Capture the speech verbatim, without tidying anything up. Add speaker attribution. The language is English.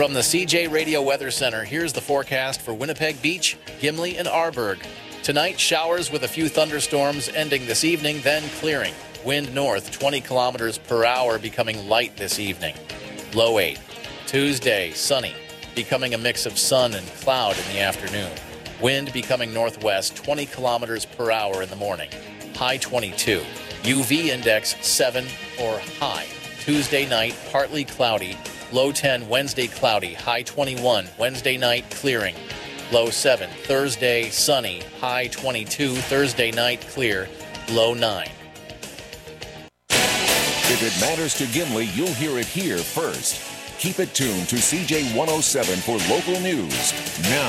Speaker 1: From the C J Radio Weather Center, here's the forecast for Winnipeg Beach, Gimli, and Arborg. Tonight, showers with a few thunderstorms ending this evening, then clearing. Wind north, twenty kilometers per hour, becoming light this evening. Low eight. Tuesday, sunny, becoming a mix of sun and cloud in the afternoon. Wind becoming northwest, twenty kilometers per hour in the morning. High twenty-two. U V index seven or high. Tuesday night, partly cloudy. Low ten, Wednesday cloudy. High twenty-one. Wednesday night, clearing. Low seven. Thursday, sunny. High twenty-two. Thursday night, clear. Low nine.
Speaker 2: If it matters to Gimli, you'll hear it here first. Keep it tuned to C J one oh seven for local news. Now,